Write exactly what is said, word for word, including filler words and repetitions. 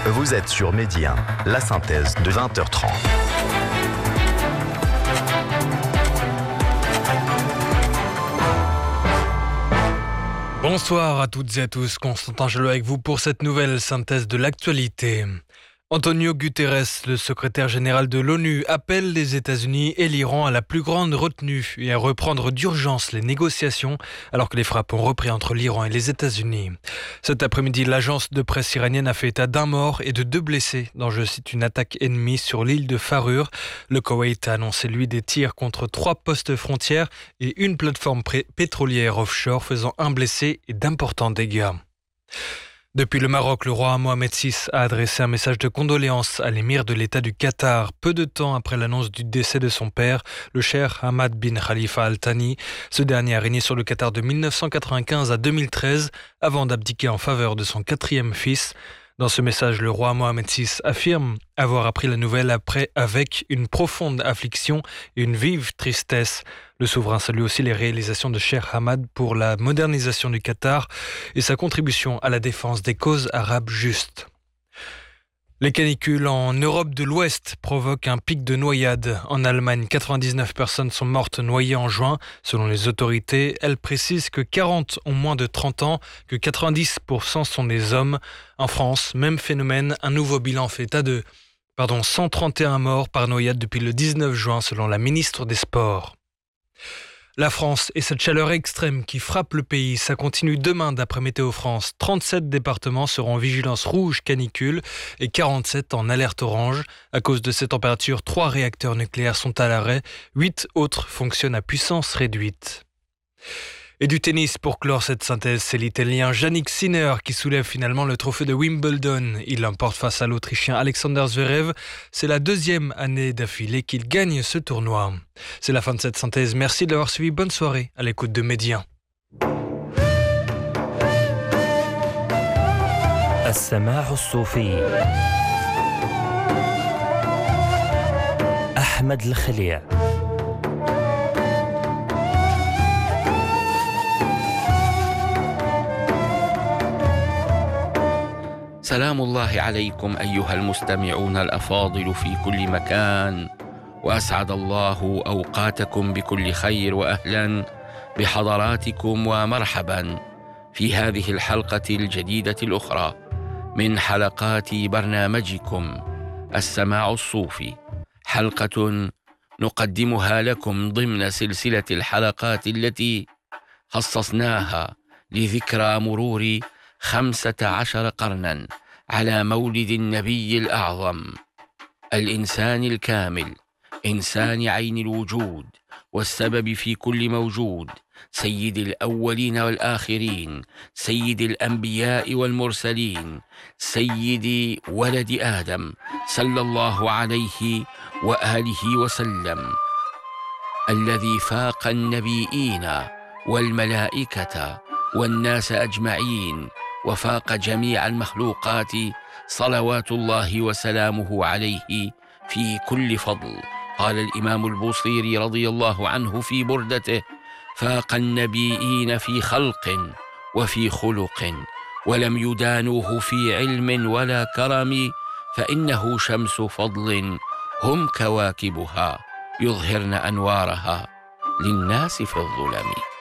Vous êtes sur Média, la synthèse de vingt heures trente. Bonsoir à toutes et à tous, Constantin Gelot avec vous pour cette nouvelle synthèse de l'actualité. Antonio Guterres, le secrétaire général de l'ONU, appelle les États-Unis et l'Iran à la plus grande retenue et à reprendre d'urgence les négociations alors que les frappes ont repris entre l'Iran et les États-Unis. Cet après-midi, l'agence de presse iranienne a fait état d'un mort et de deux blessés dans, je cite, une attaque ennemie sur l'île de Farur. Le Koweït a annoncé, lui, des tirs contre trois postes frontières et une plateforme pétrolière offshore faisant un blessé et d'importants dégâts. Depuis le Maroc, le roi Mohamed six a adressé un message de condoléances à l'émir de l'État du Qatar, peu de temps après l'annonce du décès de son père, le cheikh Hamad bin Khalifa Al Thani. Ce dernier a régné sur le Qatar de mille neuf cent quatre-vingt-quinze à deux mille treize, avant d'abdiquer en faveur de son quatrième fils. Dans ce message, le roi Mohamed six affirme avoir appris la nouvelle après avec une profonde affliction et une vive tristesse. Le souverain salue aussi les réalisations de Cheikh Hamad pour la modernisation du Qatar et sa contribution à la défense des causes arabes justes. Les canicules en Europe de l'Ouest provoquent un pic de noyades. En Allemagne, quatre-vingt-dix-neuf personnes sont mortes noyées en juin. Selon les autorités, elles précisent que quarante ont moins de trente ans, que quatre-vingt-dix pour cent sont des hommes. En France, même phénomène, un nouveau bilan fait état de pardon, cent trente et un morts par noyade depuis le dix-neuf juin, selon la ministre des Sports. La France et cette chaleur extrême qui frappe le pays, ça continue demain d'après Météo France. trente-sept départements seront en vigilance rouge canicule et quarante-sept en alerte orange. À cause de ces températures, trois réacteurs nucléaires sont à l'arrêt, huit autres fonctionnent à puissance réduite. Et du tennis pour clore cette synthèse, c'est l'Italien Jannik Sinner qui soulève finalement le trophée de Wimbledon. Il l'emporte face à l'Autrichien Alexander Zverev. C'est la deuxième année d'affilée qu'il gagne ce tournoi. C'est la fin de cette synthèse. Merci de l'avoir suivi. Bonne soirée à l'écoute de Média. السماع الصوفي أحمد الخليع. سلام الله عليكم أيها المستمعون الأفاضل في كل مكان، وأسعد الله أوقاتكم بكل خير، وأهلا بحضراتكم ومرحبا في هذه الحلقة الجديدة الأخرى من حلقات برنامجكم السماع الصوفي، حلقة نقدمها لكم ضمن سلسلة الحلقات التي خصصناها لذكرى مرور خمسة عشر قرناً على مولد النبي الأعظم، الإنسان الكامل، إنسان عين الوجود والسبب في كل موجود، سيد الأولين والآخرين، سيد الأنبياء والمرسلين، سيد ولد آدم صلى الله عليه وآله وسلم، الذي فاق النبيين والملائكة والناس أجمعين، وفاق جميع المخلوقات صلوات الله وسلامه عليه في كل فضل. قال الإمام البوصيري رضي الله عنه في بردته: فاق النبيين في خلق وفي خلق، ولم يدانوه في علم ولا كرم، فإنه شمس فضل هم كواكبها يظهرن أنوارها للناس في الظلم.